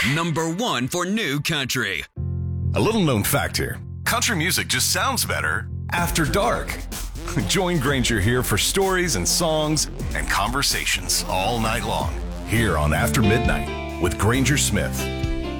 Number 1 for new country. A little known fact here. Country music just sounds better after dark. Join Granger here for stories and songs and conversations all night long here on After Midnight with Granger Smith.